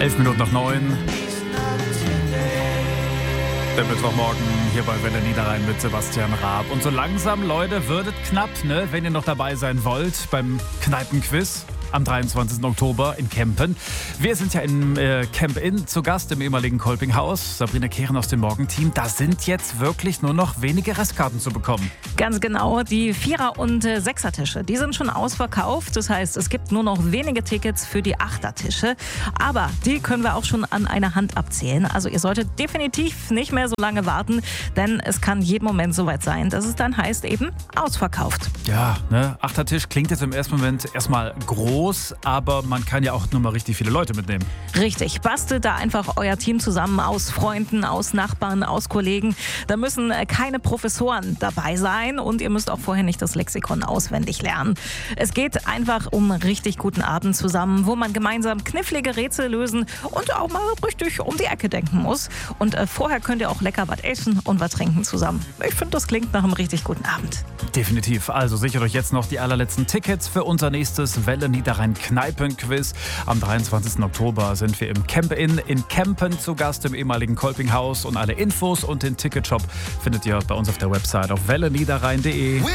11 Minuten nach 9. Der Mittwochmorgen hier bei Welle Niederrhein mit Sebastian Raab. Und so langsam, Leute, würdet knapp, ne, wenn ihr noch dabei sein wollt beim Kneipenquiz am 23. Oktober in Kempen. Wir sind ja im Camp Inn zu Gast im ehemaligen Kolpinghaus. Sabrina Kehren aus dem Morgenteam. Da sind jetzt wirklich nur noch wenige Restkarten zu bekommen. Ganz genau, die Vierer- und Sechser-Tische, die sind schon ausverkauft. Das heißt, es gibt nur noch wenige Tickets für die Achtertische. Aber die können wir auch schon an einer Hand abzählen. Also ihr solltet definitiv nicht mehr so lange warten, denn es kann jeden Moment soweit sein, dass es dann heißt eben ausverkauft. Ja, ne, Achtertisch klingt jetzt im ersten Moment erstmal groß, aber man kann ja auch nur mal richtig viele Leute mitnehmen. Richtig, bastelt da einfach euer Team zusammen aus Freunden, aus Nachbarn, aus Kollegen. Da müssen keine Professoren dabei sein und ihr müsst auch vorher nicht das Lexikon auswendig lernen. Es geht einfach um einen richtig guten Abend zusammen, wo man gemeinsam knifflige Rätsel lösen und auch mal richtig um die Ecke denken muss. Und vorher könnt ihr auch lecker was essen und was trinken zusammen. Ich finde, das klingt nach einem richtig guten Abend. Definitiv. Also sichert euch jetzt noch die allerletzten Tickets für unser nächstes Welle Niederrhein Kneipenquiz. Am 23. Oktober sind wir im Camp Inn in Kempen zu Gast im ehemaligen Kolpinghaus. Und alle Infos und den Ticketshop findet ihr bei uns auf der Website auf welleniederrhein.de.